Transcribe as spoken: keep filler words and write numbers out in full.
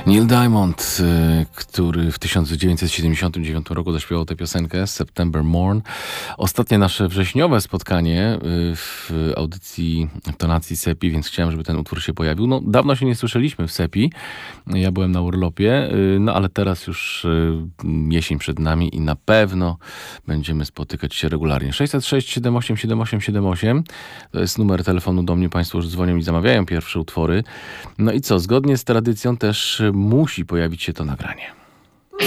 Neil Diamond, y, który w tysiąc dziewięćset siedemdziesiątym dziewiątym roku zaśpiewał tę piosenkę September Morn. Ostatnie nasze wrześniowe spotkanie y, w audycji w tonacji Sepi, więc chciałem, żeby ten utwór się pojawił. No, dawno się nie słyszeliśmy w Sepi. Ja byłem na urlopie, y, no ale teraz już y, jesień przed nami i na pewno będziemy spotykać się regularnie. sześćset sześć siedem osiem siedem osiem siedem osiem to jest numer telefonu do mnie. Państwo już dzwonią i zamawiają pierwsze utwory. No i co, zgodnie z tradycją też musi pojawić się to nagranie.